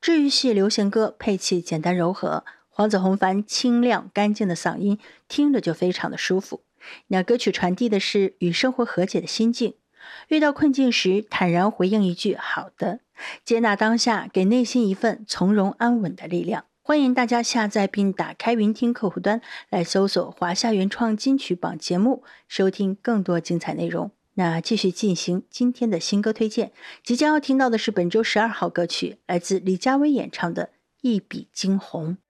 治愈系流行歌，配器简单柔和，黄子弘凡清亮干净的嗓音听着就非常的舒服。那歌曲传递的是与生活和解的心境，遇到困境时坦然回应一句好的，接纳当下，给内心一份从容安稳的力量。欢迎大家下载并打开云听客户端来搜索华夏原创金曲榜节目，收听更多精彩内容。那继续进行今天的新歌推荐，即将要听到的是本周12号歌曲，来自李佳薇演唱的《一笔惊鸿》。